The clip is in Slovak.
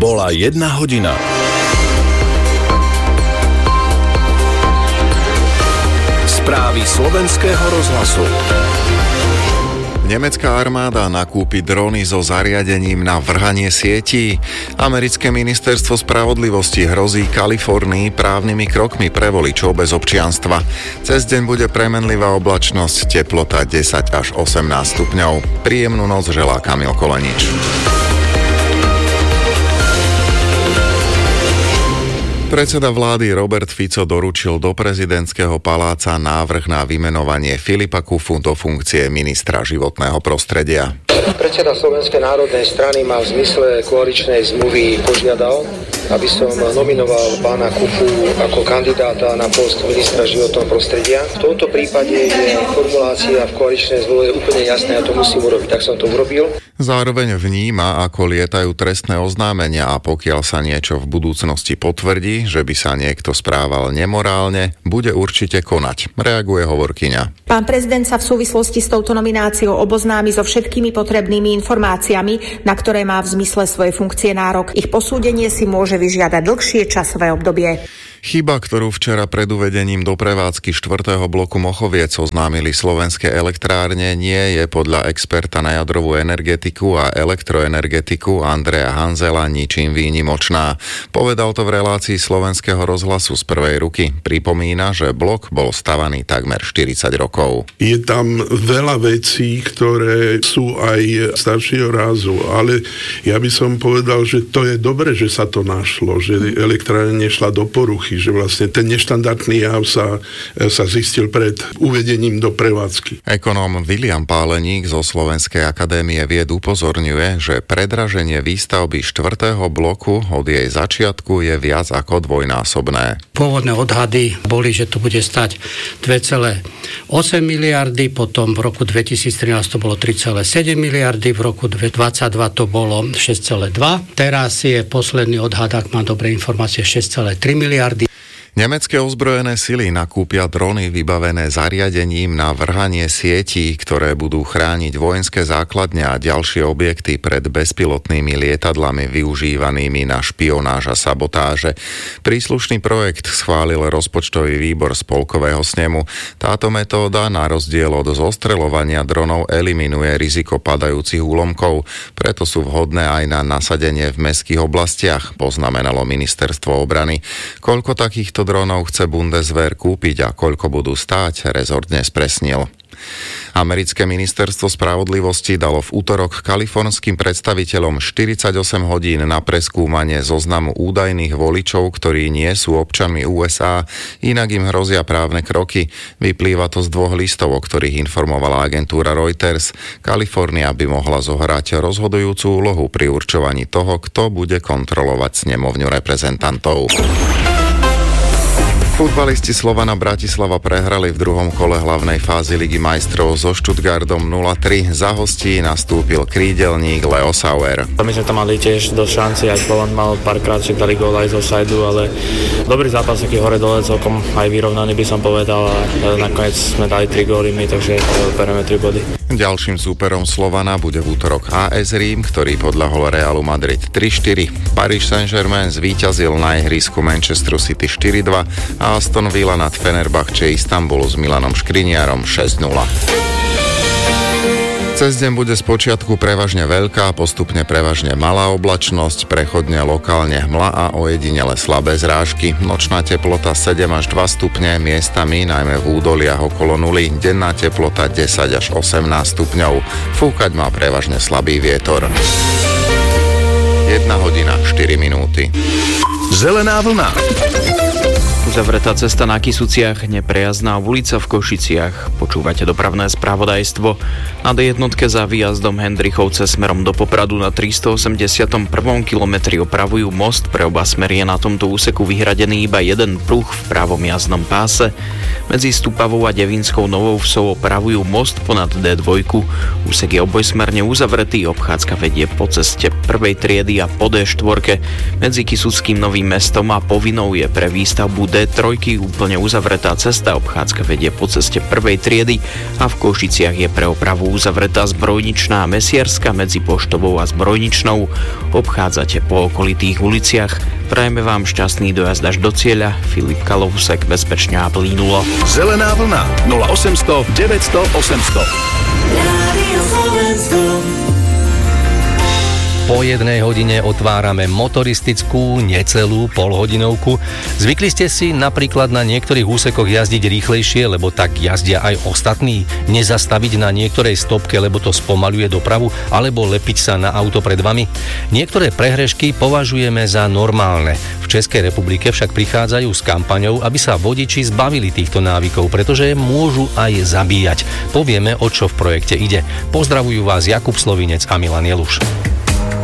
Bola 1 hodina. Správy slovenského rozhlasu. Nemecká armáda nakúpi drony so zariadením na vrhanie sietí. Americké ministerstvo spravodlivosti hrozí Kalifornii právnymi krokmi pre voličov bez občianstva. Cez deň bude premenlivá oblačnosť, teplota 10 až 18 stupňov. Príjemnú noc želá Kamil Kolenič. Predseda vlády Robert Fico doručil do prezidentského paláca návrh na vymenovanie Filipa Kufu do funkcie ministra životného prostredia. Predseda Slovenskej národnej strany ma v zmysle koaličnej zmluvy požiadal, aby som nominoval pána Kufu ako kandidáta na post ministra životného prostredia. V tomto prípade je formulácia v koaličnej zmluve úplne jasná, ja to musím urobiť, tak som to urobil. Zároveň vníma, ako lietajú trestné oznámenia a pokiaľ sa niečo v budúcnosti potvrdí, že by sa niekto správal nemorálne, bude určite konať. Reaguje hovorkyňa. Pán prezident sa v súvislosti s touto nomináciou oboznámi so všetkými potrebnými informáciami, na ktoré má v zmysle svojej funkcie nárok. Ich posúdenie si môže vyžiadať dlhšie časové obdobie. Chyba, ktorú včera pred uvedením do prevádzky 4. bloku Mochoviec oznámili slovenské elektrárne, nie je podľa experta na jadrovú energetiku a elektroenergetiku Andreja Hanzela ničím výnimočná. Povedal to v relácii slovenského rozhlasu z prvej ruky. Pripomína, že blok bol stavaný takmer 40 rokov. Je tam veľa vecí, ktoré sú aj staršieho rázu, ale ja by som povedal, že to je dobre, že sa to našlo, že elektrárne nešla do poruchy, že vlastne ten neštandardný jav sa zistil pred uvedením do prevádzky. Ekonóm William Páleník zo Slovenskej akadémie vied upozorňuje, že predraženie výstavby 4. bloku od jej začiatku je viac ako dvojnásobné. Pôvodné odhady boli, že to bude stať 2,8 miliardy, potom v roku 2013 to bolo 3,7 miliardy, v roku 2022 to bolo 6,2. Teraz je posledný odhad, ak mám dobré informácie, 6,3 miliardy. Nemecké ozbrojené sily nakúpia drony vybavené zariadením na vrhanie sietí, ktoré budú chrániť vojenské základne a ďalšie objekty pred bezpilotnými lietadlami využívanými na špionáž a sabotáže. Príslušný projekt schválil rozpočtový výbor Spolkového snemu. Táto metóda na rozdiel od zostreľovania dronov eliminuje riziko padajúcich úlomkov, preto sú vhodné aj na nasadenie v mestských oblastiach, poznamenalo ministerstvo obrany. Koľko takýchto dronov chce Bundeswehr kúpiť a koľko budú stáť, rezort nespresnil. Americké ministerstvo spravodlivosti dalo v útorok kalifornským predstaviteľom 48 hodín na preskúmanie zoznamu údajných voličov, ktorí nie sú občanmi USA, inak im hrozia právne kroky. Vyplýva to z 2 listov, o ktorých informovala agentúra Reuters. Kalifornia by mohla zohrať rozhodujúcu úlohu pri určovaní toho, kto bude kontrolovať snemovňu reprezentantov. Futbalisti Slovana Bratislava prehrali v druhom kole hlavnej fázy Ligy majstrov so Stuttgartom 0-3. Za hostí nastúpil krídelník Leo Sauer. My sme tam mali tiež dosť šanci, aj Slovan mal párkrát, že dali gól aj zo sajdu, ale dobrý zápas, taký hore-dole, celkom aj vyrovnaný by som povedal a nakoniec sme dali 3 góly my, takže bereme 3 body. Ďalším súperom Slovana bude v útorok AS Rím, ktorý podľahol Realu Madrid 3-4. Paris Saint-Germain zvíťazil na ihrisku Manchesteru City 4-2 a Aston Villa nad Fenerbahče Istanbulu s Milanom Škriniarom 6-0. Cez deň bude spočiatku prevažne veľká, postupne prevažne malá oblačnosť, prechodne lokálne hmla a ojedinele slabé zrážky. Nočná teplota 7 až 2 stupne, miestami najmä v údoliach okolo nuly, denná teplota 10 až 18 stupňov. Fúkať má prevažne slabý vietor. 1 hodina 4 minúty. Zelená vlna. Uzavretá cesta na Kysuciach, neprejazdná ulica v Košiciach. Počúvate dopravné spravodajstvo. Na D1 za výjazdom Hendrichovce smerom do Popradu na 381. kilometri opravujú most. Pre oba smery je na tomto úseku vyhradený iba jeden pruh v pravom jazdnom páse. Medzi Stupavou a Devinskou Novou Vsou opravujú most ponad D2. Úsek je obojsmerne uzavretý, obchádzka vedie po ceste prvej triedy a po D4. Medzi Kysuckým Novým Mestom a Povinnou je pre výstavbu D D3 úplne uzavretá cesta, obchádzka vedie po ceste prvej triedy a v Košiciach je pre opravu uzavretá Zbrojničná a Mesierska medzi Poštovou a Zbrojničnou. Obchádzate po okolitých uliciach. Prajeme vám šťastný dojazd až do cieľa. Filip Kalovsek, bezpečne a plynulo. Zelená vlna 0800 900 800. Po 1 hodine otvárame motoristickú, necelú polhodinovku. Zvykli ste si napríklad na niektorých úsekoch jazdiť rýchlejšie, lebo tak jazdia aj ostatní? Nezastaviť na niektorej stopke, lebo to spomaľuje dopravu? Alebo lepiť sa na auto pred vami? Niektoré prehrešky považujeme za normálne. V Českej republike však prichádzajú s kampaňou, aby sa vodiči zbavili týchto návykov, pretože môžu aj zabíjať. Povieme, o čo v projekte ide. Pozdravujú vás Jakub Slovinec a Milan Jeluš.